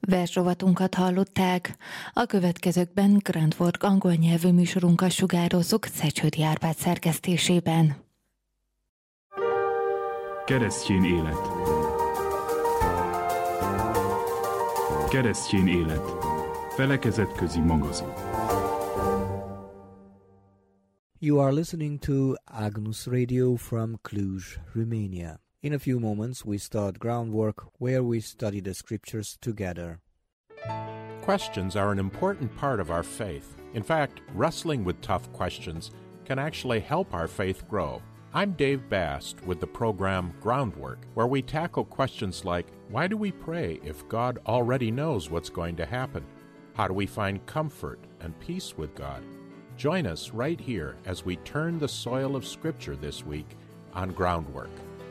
Versrovatunkat hallották. A következőkben Grand Work angol nyelvű műsorunkat sugározzuk Szecsődi Árpád szerkesztésében. Keresztény élet. Keresztény élet. Felekezetközi magazin. You are listening to Agnus Radio from Cluj, Romania. In a few moments, we start Groundwork, where we study the scriptures together. Questions are an important part of our faith. In fact, wrestling with tough questions can actually help our faith grow. I'm Dave Bast with the program Groundwork, where we tackle questions like, why do we pray if God already knows what's going to happen? How do we find comfort and peace with God? Join us right here as we turn the soil of Scripture this week on Groundwork.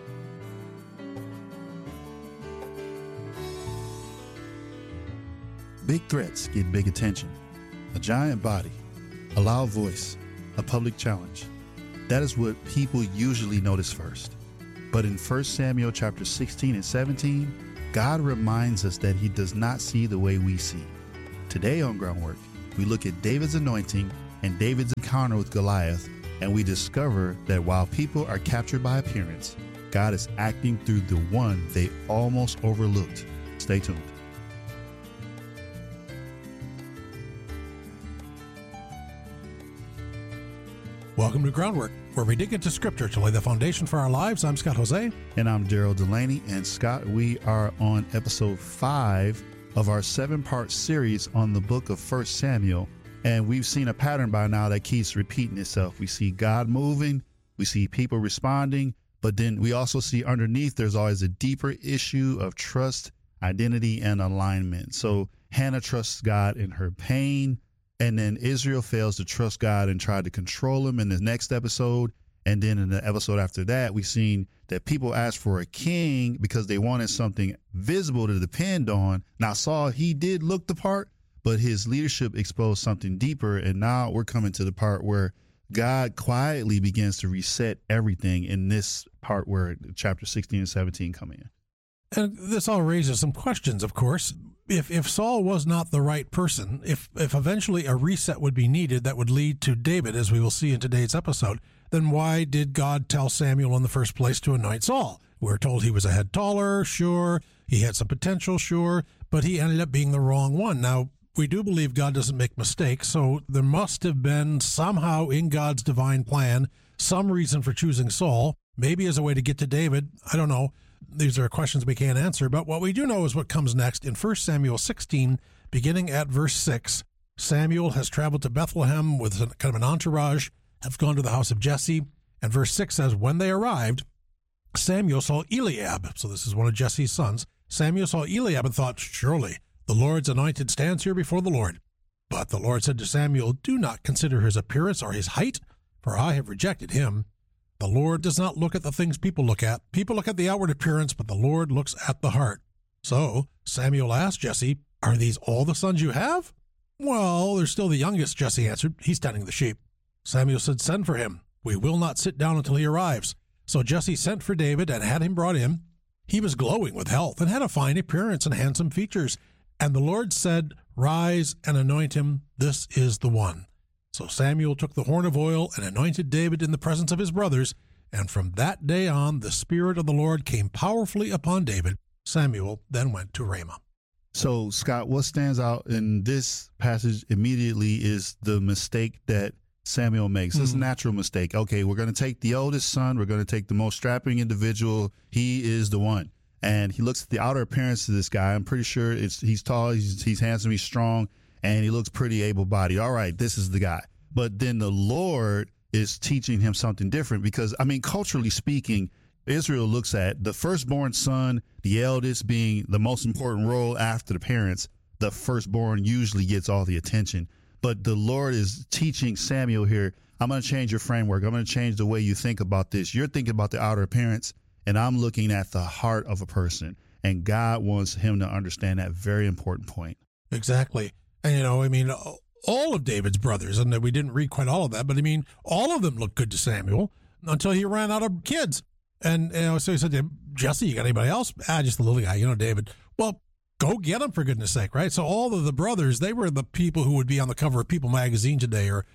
Big threats get big attention. A giant body, a loud voice, a public challenge. That is what people usually notice first. But in 1 Samuel chapter 16 and 17, God reminds us that he does not see the way we see. Today on Groundwork, we look at David's anointing and David's encounter with Goliath, and we discover that while people are captured by appearance, God is acting through the one they almost overlooked. Stay tuned. Welcome to Groundwork, where we dig into Scripture to lay the foundation for our lives. I'm Scott Jose. And I'm Daryl Delaney. And Scott, we are on episode 5 of our 7-part series on the book of 1 Samuel. And we've seen a pattern by now that keeps repeating itself. We see God moving, we see people responding, but then we also see underneath there's always a deeper issue of trust, identity, and alignment. So Hannah trusts God in her pain, and then Israel fails to trust God and tried to control him in the next episode. And then in the episode after that, we've seen that people asked for a king because they wanted something visible to depend on. Now Saul, he did look the part, but his leadership exposed something deeper. And now we're coming to the part where God quietly begins to reset everything in this part where chapter 16 and 17 come in. And this all raises some questions, of course. If Saul was not the right person, if eventually a reset would be needed that would lead to David, as we will see in today's episode, then why did God tell Samuel in the first place to anoint Saul? We're told he was a head taller, sure. He had some potential, sure. But he ended up being the wrong one. Now, we do believe God doesn't make mistakes, so there must have been somehow in God's divine plan some reason for choosing Saul, maybe as a way to get to David. I don't know. These are questions we can't answer, but what we do know is what comes next. In 1 Samuel 16, beginning at verse 6, Samuel has traveled to Bethlehem with kind of an entourage, have gone to the house of Jesse, and verse 6 says, when they arrived, Samuel saw Eliab, so this is one of Jesse's sons. Samuel saw Eliab and thought, surely the Lord's anointed stands here before the Lord. But the Lord said to Samuel, do not consider his appearance or his height, for I have rejected him. The Lord does not look at the things people look at. People look at the outward appearance, but the Lord looks at the heart. So Samuel asked Jesse, are these all the sons you have? Well, they're still the youngest, Jesse answered. He's tending the sheep. Samuel said, send for him. We will not sit down until he arrives. So Jesse sent for David and had him brought in. He was glowing with health and had a fine appearance and handsome features. And the Lord said, rise and anoint him. This is the one. So Samuel took the horn of oil and anointed David in the presence of his brothers, and from that day on the Spirit of the Lord came powerfully upon David. Samuel then went to Ramah. So, Scott, what stands out in this passage immediately is the mistake that Samuel makes. It's a natural mistake. Okay, we're going to take the oldest son. We're going to take the most strapping individual. He is the one. And he looks at the outer appearance of this guy. I'm pretty sure he's tall, he's handsome, he's strong, and he looks pretty able-bodied. All right, this is the guy. But then the Lord is teaching him something different because, I mean, culturally speaking, Israel looks at the firstborn son, the eldest being the most important role after the parents. The firstborn usually gets all the attention. But the Lord is teaching Samuel here, I'm going to change your framework. I'm going to change the way you think about this. You're thinking about the outer appearance, and I'm looking at the heart of a person. And God wants him to understand that very important point. Exactly. And, all of David's brothers, and we didn't read quite all of that, but all of them looked good to Samuel until he ran out of kids. And so he said to him, Jesse, you got anybody else? Just the little guy, David. Well, go get them, for goodness sake, right? So all of the brothers, they were the people who would be on the cover of People magazine today, or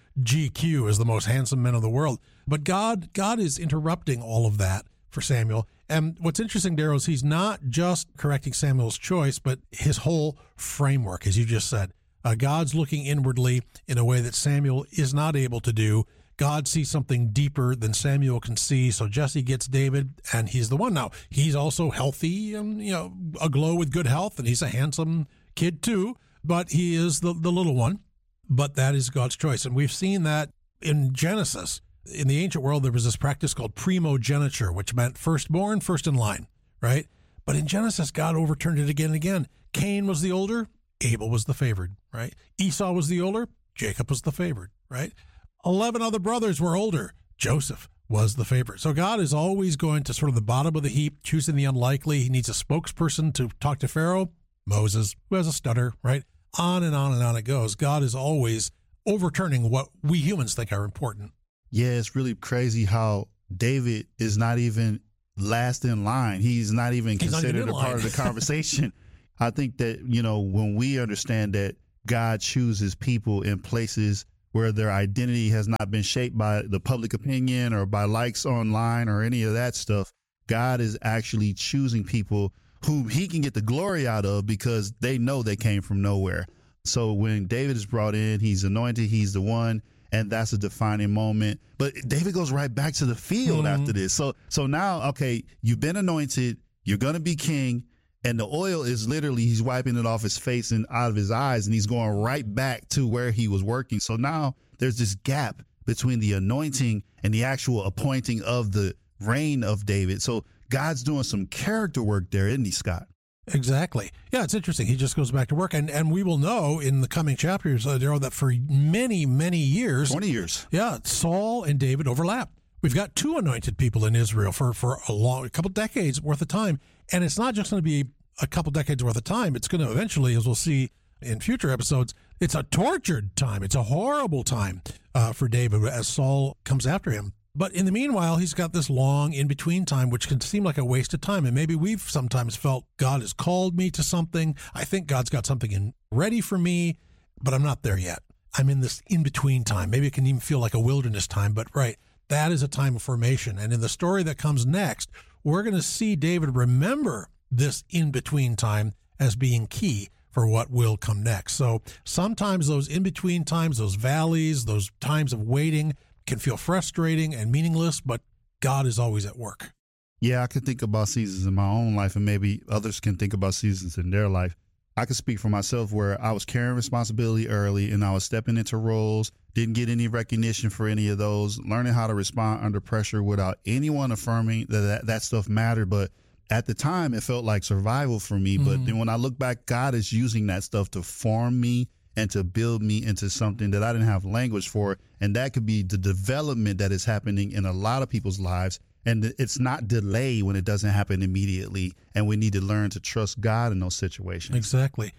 GQ as the most handsome men of the world. But God is interrupting all of that for Samuel. And what's interesting, Darryl, is he's not just correcting Samuel's choice, but his whole framework, as you just said. God's looking inwardly in a way that Samuel is not able to do. God sees something deeper than Samuel can see. So Jesse gets David, and he's the one. Now, he's also healthy and, aglow with good health, and he's a handsome kid too, but he is the little one. But that is God's choice. And we've seen that in Genesis. In the ancient world, there was this practice called primogeniture, which meant firstborn, first in line, right? But in Genesis, God overturned it again and again. Cain was the older, Abel was the favored, right? Esau was the older, Jacob was the favored, right? 11 other brothers were older. Joseph was the favorite. So God is always going to sort of the bottom of the heap, choosing the unlikely. He needs a spokesperson to talk to Pharaoh. Moses, who has a stutter, right? On and on and on it goes. God is always overturning what we humans think are important. Yeah, it's really crazy how David is not even last in line. He's not even considered a part of the conversation. I think that, when we understand that God chooses people in places where their identity has not been shaped by the public opinion or by likes online or any of that stuff, God is actually choosing people whom he can get the glory out of because they know they came from nowhere. So when David is brought in, he's anointed, he's the one, and that's a defining moment. But David goes right back to the field after this. So now, okay, you've been anointed, you're going to be king, and the oil is literally, he's wiping it off his face and out of his eyes, and he's going right back to where he was working. So now there's this gap between the anointing and the actual appointing of the reign of David. So God's doing some character work there, isn't he, Scott? Exactly. Yeah, it's interesting. He just goes back to work. And we will know in the coming chapters, Darryl, that for many, many years. 20 years. Yeah, Saul and David overlap. We've got two anointed people in Israel for a couple decades worth of time. And it's not just going to be a couple decades worth of time. It's going to eventually, as we'll see in future episodes, it's a tortured time. It's a horrible time for David as Saul comes after him. But in the meanwhile, he's got this long in-between time, which can seem like a waste of time. And maybe we've sometimes felt God has called me to something. I think God's got something ready for me, but I'm not there yet. I'm in this in-between time. Maybe it can even feel like a wilderness time, but right, that is a time of formation. And in the story that comes next, we're going to see David remember this in-between time as being key for what will come next. So sometimes those in-between times, those valleys, those times of waiting can feel frustrating and meaningless, but God is always at work. Yeah, I can think about seasons in my own life, and maybe others can think about seasons in their life. I can speak for myself where I was carrying responsibility early and I was stepping into roles, didn't get any recognition for any of those, learning how to respond under pressure without anyone affirming that stuff mattered. But at the time, it felt like survival for me. But then when I look back, God is using that stuff to form me and to build me into something that I didn't have language for. And that could be the development that is happening in a lot of people's lives. And it's not delay when it doesn't happen immediately. And we need to learn to trust God in those situations. Exactly.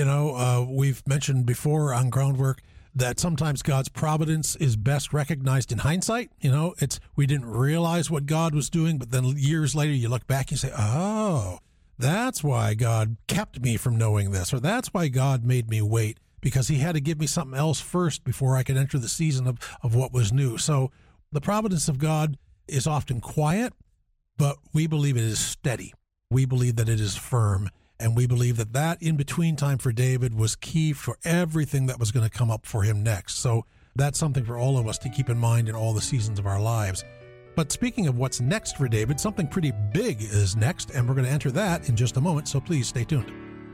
We've mentioned before on Groundwork that sometimes God's providence is best recognized in hindsight. We didn't realize what God was doing, but then years later you look back and you say, oh, that's why God kept me from knowing this, or that's why God made me wait, because he had to give me something else first before I could enter the season of what was new. So the providence of God is often quiet, but we believe it is steady. We believe that it is firm. And we believe that in-between time for David was key for everything that was going to come up for him next. So that's something for all of us to keep in mind in all the seasons of our lives. But speaking of what's next for David, something pretty big is next, and we're going to enter that in just a moment, so please stay tuned.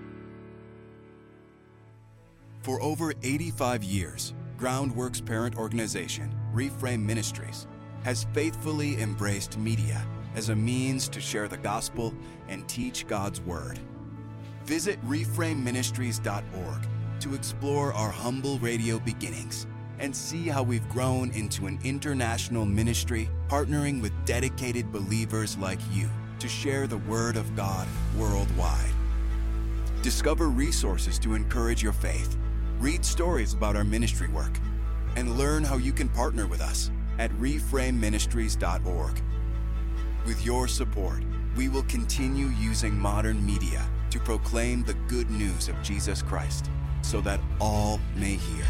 For over 85 years, Groundwork's parent organization, Reframe Ministries, has faithfully embraced media as a means to share the gospel and teach God's word. Visit reframeministries.org to explore our humble radio beginnings and see how we've grown into an international ministry partnering with dedicated believers like you to share the word of God worldwide. Discover resources to encourage your faith, read stories about our ministry work, and learn how you can partner with us at reframeministries.org. With your support, we will continue using modern media to proclaim the good news of Jesus Christ, so that all may hear.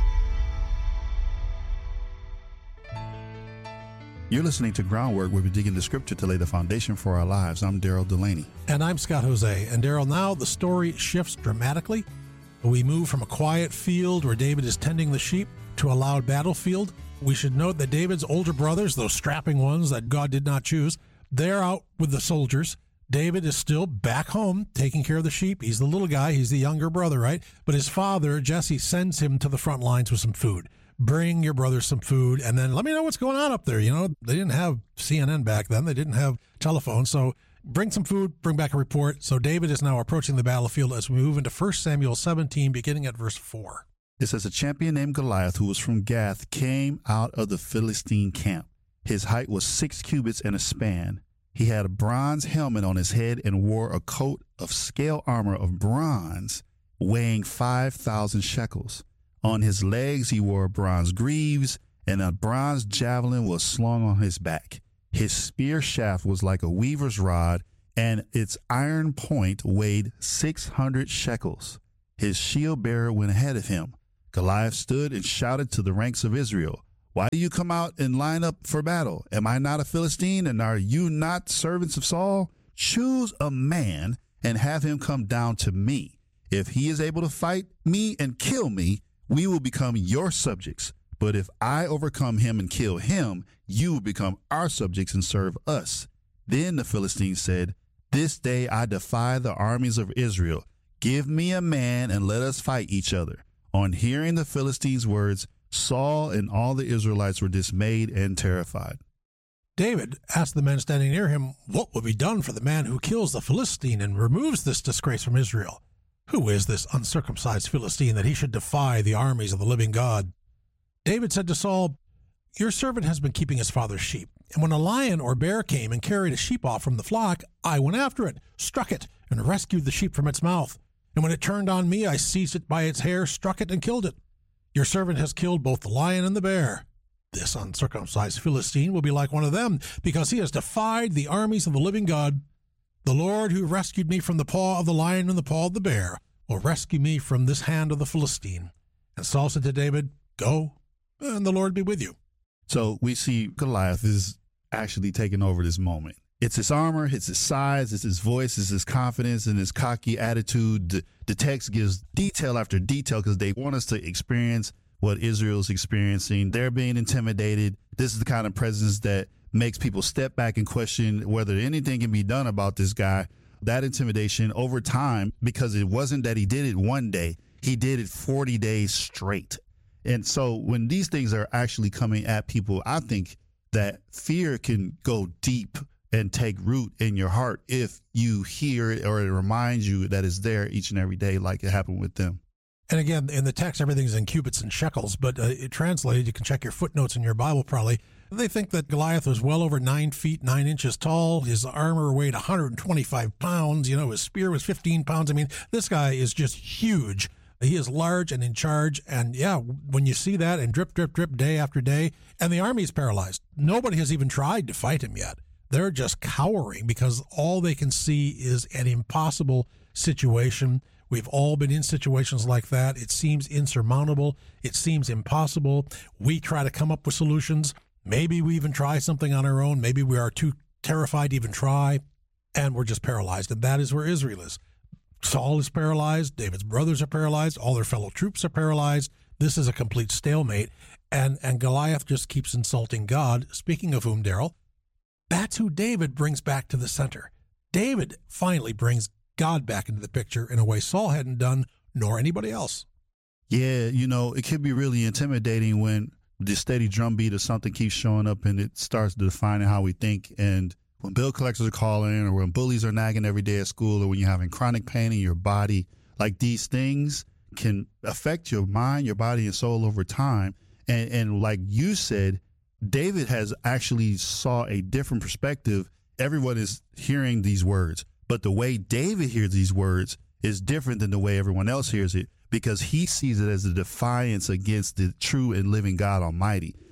You're listening to Groundwork, where we dig into Scripture to lay the foundation for our lives. I'm Daryl Delaney. And I'm Scott Jose. And Daryl, now the story shifts dramatically. We move from a quiet field where David is tending the sheep to a loud battlefield. We should note that David's older brothers, those strapping ones that God did not choose, they're out with the soldiers. David is still back home taking care of the sheep. He's the little guy. He's the younger brother, right? But his father, Jesse, sends him to the front lines with some food. Bring your brother some food, and then let me know what's going on up there. You know, they didn't have CNN back then. They didn't have telephone. So bring some food, bring back a report. So David is now approaching the battlefield as we move into 1 Samuel 17, beginning at verse 4. It says, a champion named Goliath, who was from Gath, came out of the Philistine camp. His height was 6 cubits and a span. He had a bronze helmet on his head and wore a coat of scale armor of bronze, weighing 5,000 shekels. On his legs he wore bronze greaves, and a bronze javelin was slung on his back. His spear shaft was like a weaver's rod, and its iron point weighed 600 shekels. His shield bearer went ahead of him. Goliath stood and shouted to the ranks of Israel, "Why do you come out and line up for battle? Am I not a Philistine, and are you not servants of Saul? Choose a man and have him come down to me. If he is able to fight me and kill me, we will become your subjects. But if I overcome him and kill him, you will become our subjects and serve us." Then the Philistines said, "This day I defy the armies of Israel. Give me a man and let us fight each other." On hearing the Philistines' words, Saul and all the Israelites were dismayed and terrified. David asked the men standing near him, what will be done for the man who kills the Philistine and removes this disgrace from Israel? Who is this uncircumcised Philistine that he should defy the armies of the living God? David said to Saul, "Your servant has been keeping his father's sheep, and when a lion or bear came and carried a sheep off from the flock, I went after it, struck it, and rescued the sheep from its mouth. And when it turned on me, I seized it by its hair, struck it, and killed it. Your servant has killed both the lion and the bear. This uncircumcised Philistine will be like one of them, because he has defied the armies of the living God. The Lord who rescued me from the paw of the lion and the paw of the bear will rescue me from this hand of the Philistine." And Saul said to David, "Go, and the Lord be with you." So we see Goliath is actually taking over this moment. It's his armor, it's his size, it's his voice, it's his confidence, and his cocky attitude. The text gives detail after detail because they want us to experience what Israel's experiencing. They're being intimidated. This is the kind of presence that makes people step back and question whether anything can be done about this guy. That intimidation over time, because it wasn't that he did it one day, he did it 40 days straight. And so when these things are actually coming at people, I think that fear can go deep and take root in your heart if you hear it or it reminds you that it's there each and every day, like it happened with them. And again, in the text, everything's in cubits and shekels, but it translated, you can check your footnotes in your Bible probably. They think that Goliath was well over 9 feet, 9 inches tall. His armor weighed 125 pounds. You know, his spear was 15 pounds. I mean, this guy is just huge. He is large and in charge. And yeah, when you see that and drip, drip, drip day after day, and the army is paralyzed. Nobody has even tried to fight him yet. They're just cowering because all they can see is an impossible situation. We've all been in situations like that. It seems insurmountable. It seems impossible. We try to come up with solutions. Maybe we even try something on our own. Maybe we are too terrified to even try, and we're just paralyzed. And that is where Israel is. Saul is paralyzed. David's brothers are paralyzed. All their fellow troops are paralyzed. This is a complete stalemate. And Goliath just keeps insulting God. Speaking of whom, Daryl, that's who David brings back to the center. David finally brings God back into the picture in a way Saul hadn't done, nor anybody else. Yeah, you know, it can be really intimidating when the steady drumbeat of something keeps showing up and it starts defining how we think. And when bill collectors are calling, or when bullies are nagging every day at school, or when you're having chronic pain in your body, like these things can affect your mind, your body, and soul over time. And like you said, David has actually saw a different perspective. Everyone is hearing these words, but the way David hears these words is different than the way everyone else hears it, because he sees it as a defiance against the true and living God Almighty.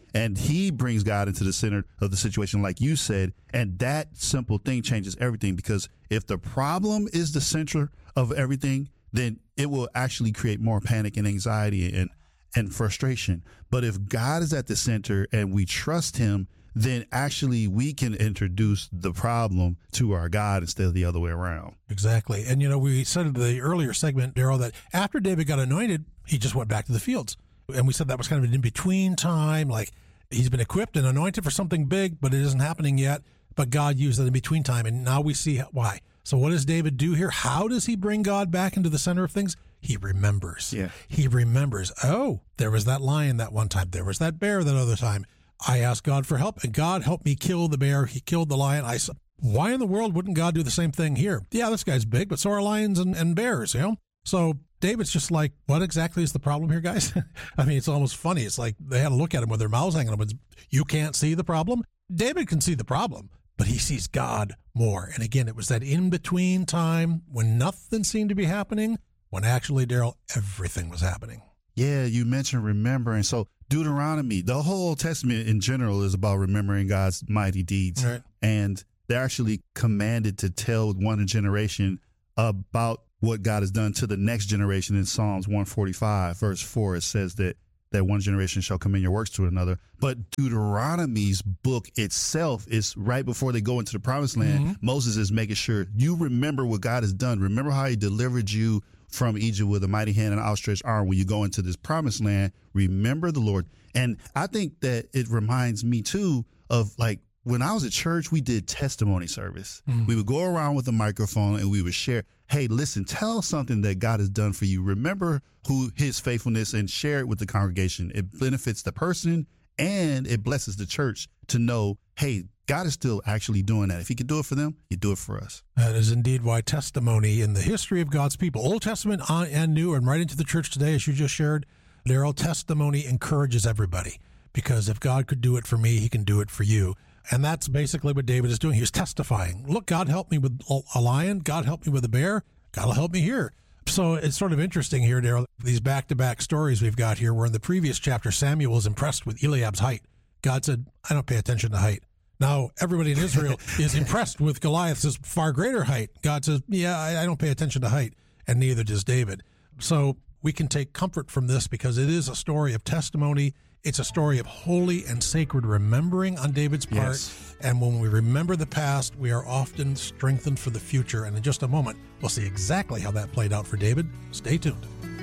And he brings God into the center of the situation, like you said. And that simple thing changes everything, because if the problem is the center of everything, then it will actually create more panic and anxiety and frustration. But if God is at the center and we trust him, then actually we can introduce the problem to our God instead of the other way around. Exactly. And, we said in the earlier segment, Daryl, that after David got anointed, he just went back to the fields. And we said that was kind of an in-between time, like he's been equipped and anointed for something big, but it isn't happening yet. But God used that in-between time, and now we see why. So what does David do here? How does he bring God back into the center of things? He remembers. Yeah. He remembers, oh, there was that lion that one time. There was that bear that other time. I asked God for help, and God helped me kill the bear. He killed the lion. I said, why in the world wouldn't God do the same thing here? Yeah, this guy's big, but so are lions and bears, So David's just like, what exactly is the problem here, guys? I mean, it's almost funny. It's like they had to look at him with their mouths hanging open. You can't see the problem? David can see the problem, but he sees God more. And again, it was that in-between time when nothing seemed to be happening, when actually, Daryl, everything was happening. Yeah, you mentioned remembering. So Deuteronomy, the whole Old Testament in general is about remembering God's mighty deeds. Right. And they're actually commanded to tell one generation about what God has done to the next generation. In Psalms 145, verse 4, it says that one generation shall commend your works to another. But Deuteronomy's book itself is right before they go into the promised land. Mm-hmm. Moses is making sure you remember what God has done. Remember how he delivered you from Egypt with a mighty hand and outstretched arm. When you go into this promised land, remember the Lord. And I think that it reminds me too of, like, when I was at church, we did testimony service. Mm-hmm. We would go around with a microphone and we would share, hey, listen, tell something that God has done for you. Remember his faithfulness and share it with the congregation. It benefits the person and it blesses the church to know, hey, God is still actually doing that. If he can do it for them, he do it for us. That is indeed why testimony in the history of God's people, Old Testament and New, and right into the church today, as you just shared, Daryl, testimony encourages everybody. Because if God could do it for me, he can do it for you. And that's basically what David is doing. He's testifying. Look, God helped me with a lion. God helped me with a bear. God will help me here. So it's sort of interesting here, Daryl, these back-to-back stories we've got here, where in the previous chapter, Samuel was impressed with Eliab's height. God said, I don't pay attention to height. Now, everybody in Israel is impressed with Goliath's far greater height. God says, yeah, I don't pay attention to height, and neither does David. So we can take comfort from this because it is a story of testimony. It's a story of holy and sacred remembering on David's part. Yes. And when we remember the past, we are often strengthened for the future. And in just a moment, we'll see exactly how that played out for David. Stay tuned.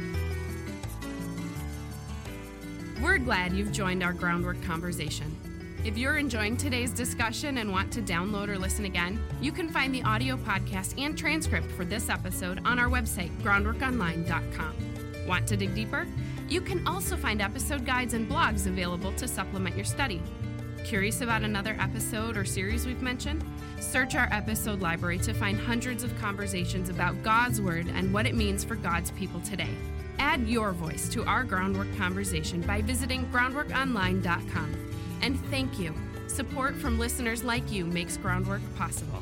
We're glad you've joined our Groundwork conversation. If you're enjoying today's discussion and want to download or listen again, you can find the audio podcast and transcript for this episode on our website, groundworkonline.com. Want to dig deeper? You can also find episode guides and blogs available to supplement your study. Curious about another episode or series we've mentioned? Search our episode library to find hundreds of conversations about God's Word and what it means for God's people today. Add your voice to our Groundwork conversation by visiting groundworkonline.com. And thank you. Support from listeners like you makes Groundwork possible.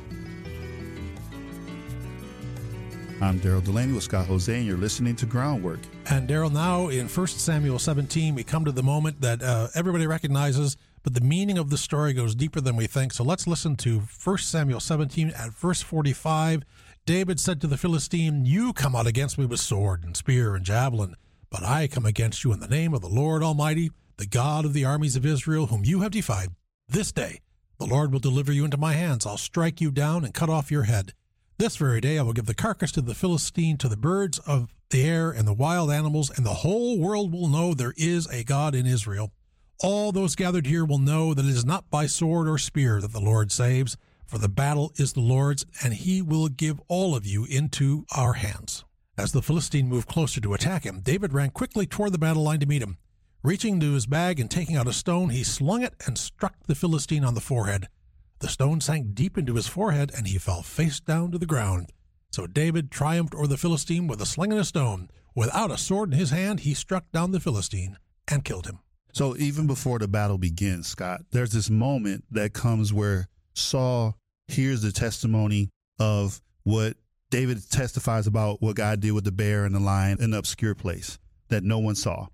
I'm Daryl Delaney with Scott Jose, and you're listening to Groundwork. And Daryl, now in 1 Samuel 17, we come to the moment that everybody recognizes, but the meaning of the story goes deeper than we think. So let's listen to 1 Samuel 17 at verse 45. David said to the Philistine, "You come out against me with sword and spear and javelin, but I come against you in the name of the Lord Almighty, the God of the armies of Israel, whom you have defied. This day the Lord will deliver you into my hands. I'll strike you down and cut off your head. This very day I will give the carcass to the Philistine, to the birds of the air and the wild animals, and the whole world will know there is a God in Israel. All those gathered here will know that it is not by sword or spear that the Lord saves, for the battle is the Lord's, and he will give all of you into our hands." As the Philistine moved closer to attack him, David ran quickly toward the battle line to meet him. Reaching into his bag and taking out a stone, he slung it and struck the Philistine on the forehead. The stone sank deep into his forehead, and he fell face down to the ground. So David triumphed over the Philistine with a sling and a stone. Without a sword in his hand, he struck down the Philistine and killed him. So even before the battle begins, Scott, there's this moment that comes where Saul hears the testimony of what David testifies about what God did with the bear and the lion in an obscure place that no one saw.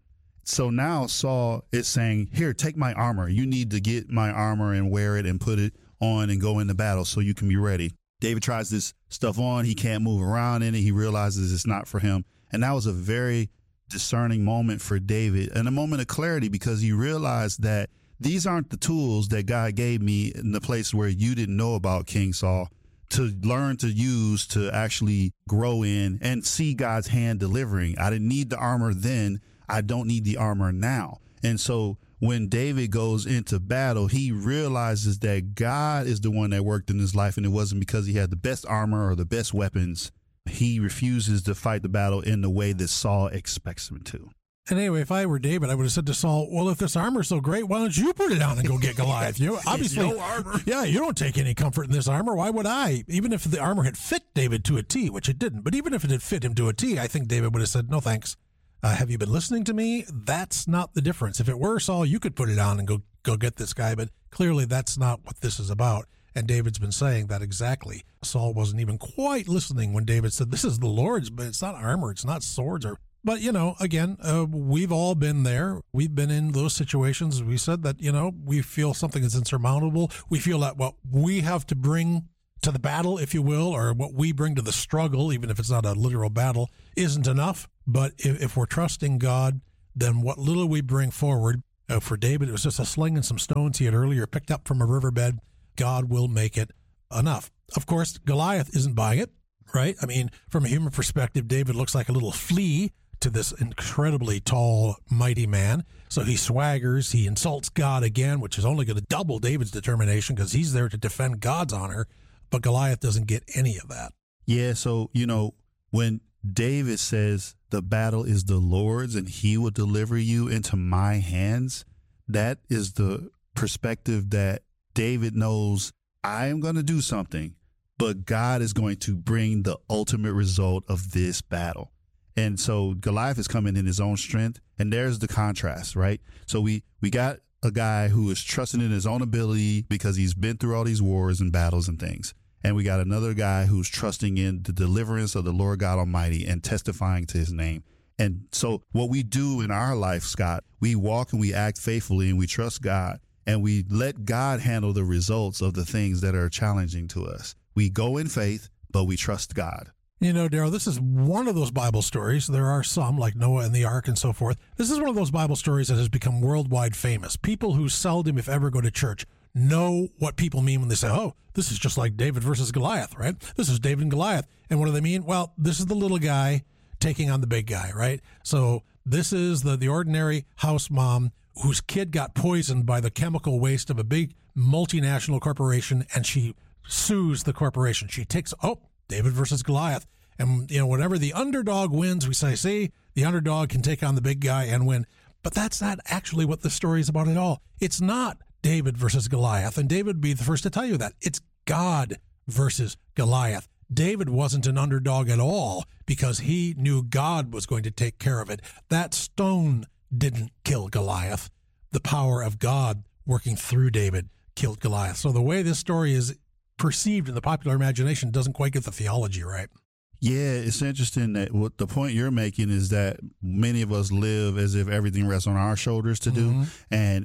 So now Saul is saying, here, take my armor. You need to get my armor and wear it and put it on and go into battle so you can be ready. David tries this stuff on. He can't move around in it. He realizes it's not for him. And that was a very discerning moment for David and a moment of clarity, because he realized that these aren't the tools that God gave me in the place where you didn't know about, King Saul, to learn to use, to actually grow in and see God's hand delivering. I didn't need the armor then. I don't need the armor now. And so when David goes into battle, he realizes that God is the one that worked in his life, and it wasn't because he had the best armor or the best weapons. He refuses to fight the battle in the way that Saul expects him to. And anyway, if I were David, I would have said to Saul, well, if this armor's so great, why don't you put it on and go get Goliath? You obviously, no armor. Yeah, you don't take any comfort in this armor. Why would I? Even if the armor had fit David to a T, which it didn't, but even if it had fit him to a T, I think David would have said, no, thanks. Have you been listening to me? That's not the difference. If it were, Saul, you could put it on and go get this guy, but clearly that's not what this is about. And David's been saying that exactly. Saul wasn't even quite listening when David said, this is the Lord's, but it's not armor, it's not swords. But, again, we've all been there. We've been in those situations. We said that, we feel something is insurmountable. We feel that what we have to bring to the battle, if you will, or what we bring to the struggle, even if it's not a literal battle, isn't enough. But if we're trusting God, then what little we bring forward, for David, it was just a sling and some stones he had earlier picked up from a riverbed. God will make it enough. Of course, Goliath isn't buying it, right? I mean, from a human perspective, David looks like a little flea to this incredibly tall, mighty man. So he swaggers, he insults God again, which is only going to double David's determination because he's there to defend God's honor. But Goliath doesn't get any of that. Yeah, so, when David says the battle is the Lord's and he will deliver you into my hands, that is the perspective that David knows I am going to do something, but God is going to bring the ultimate result of this battle. And so Goliath is coming in his own strength, and there's the contrast, right? So we got a guy who is trusting in his own ability because he's been through all these wars and battles and things. And we got another guy who's trusting in the deliverance of the Lord God Almighty and testifying to his name. And so what we do in our life, Scott, we walk and we act faithfully and we trust God and we let God handle the results of the things that are challenging to us. We go in faith, but we trust God. Darrell, this is one of those Bible stories. There are some, like Noah and the Ark and so forth. This is one of those Bible stories that has become worldwide famous. People who seldom, if ever, go to church know what people mean when they say, oh, this is just like David versus Goliath, right? This is David and Goliath. And what do they mean? Well, this is the little guy taking on the big guy, right? So this is the ordinary house mom whose kid got poisoned by the chemical waste of a big multinational corporation, and she sues the corporation. She takes, David versus Goliath. And, whenever the underdog wins, we say, see, the underdog can take on the big guy and win. But that's not actually what the story is about at all. It's not David versus Goliath. And David would be the first to tell you that. It's God versus Goliath. David wasn't an underdog at all because he knew God was going to take care of it. That stone didn't kill Goliath. The power of God working through David killed Goliath. So the way this story is perceived in the popular imagination doesn't quite get the theology right. Yeah, it's interesting that what the point you're making is that many of us live as if everything rests on our shoulders to do. And,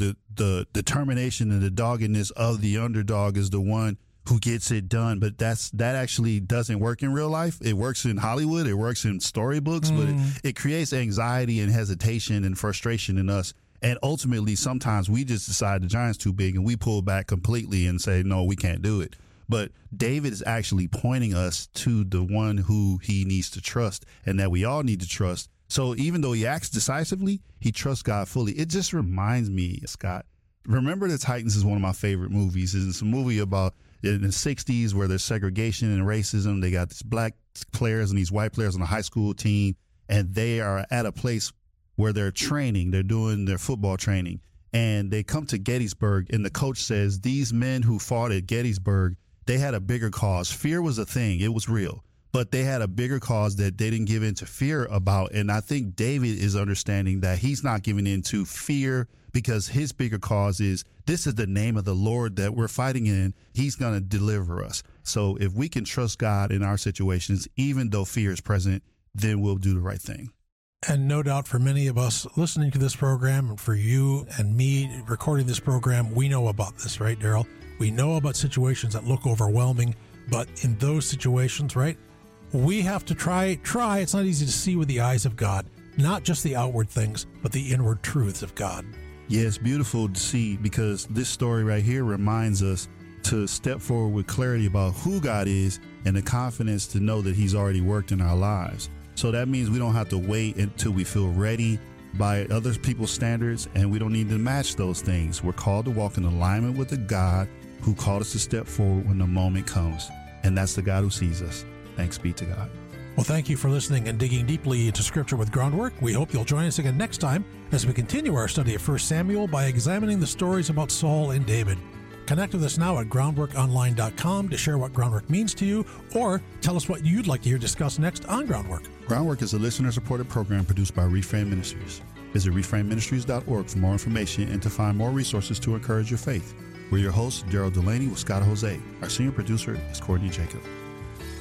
the determination and the doggedness of the underdog is the one who gets it done. But that actually doesn't work in real life. It works in Hollywood. It works in storybooks, but it creates anxiety and hesitation and frustration in us. And ultimately, sometimes we just decide the giant's too big and we pull back completely and say, no, we can't do it. But David is actually pointing us to the one who he needs to trust and that we all need to trust. So even though he acts decisively, he trusts God fully. It just reminds me, Scott, Remember the Titans is one of my favorite movies. It's a movie about in the 60s where there's segregation and racism. They got these black players and these white players on a high school team, and they are at a place where they're training. They're doing their football training, and they come to Gettysburg, and the coach says, these men who fought at Gettysburg, they had a bigger cause. Fear was a thing. It was real. But they had a bigger cause that they didn't give in to fear about. And I think David is understanding that he's not giving in to fear because his bigger cause is this is the name of the Lord that we're fighting in. He's going to deliver us. So if we can trust God in our situations, even though fear is present, then we'll do the right thing. And no doubt for many of us listening to this program, and for you and me recording this program, we know about this, right, Daryl? We know about situations that look overwhelming, but in those situations, right, we have to try. It's not easy to see with the eyes of God, not just the outward things, but the inward truths of God. Yeah, it's beautiful to see, because this story right here reminds us to step forward with clarity about who God is and the confidence to know that He's already worked in our lives. So that means we don't have to wait until we feel ready by other people's standards, and we don't need to match those things. We're called to walk in alignment with the God who called us to step forward when the moment comes. And that's the God who sees us. Thanks be to God. Well, thank you for listening and digging deeply into Scripture with Groundwork. We hope you'll join us again next time as we continue our study of 1 Samuel by examining the stories about Saul and David. Connect with us now at groundworkonline.com to share what Groundwork means to you, or tell us what you'd like to hear discussed next on Groundwork. Groundwork is a listener-supported program produced by Reframe Ministries. Visit reframeministries.org for more information and to find more resources to encourage your faith. We're your hosts, Daryl Delaney with Scott Jose. Our senior producer is Courtney Jacob.